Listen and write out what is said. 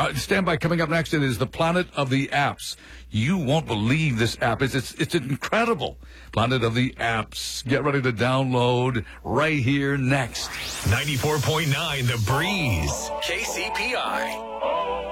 Stand by. Coming up next, it is the Planet of the Apps. You won't believe this app. It's incredible. Planet of the Apps. Get ready to download right here next. 94.9 The Breeze. KCPI.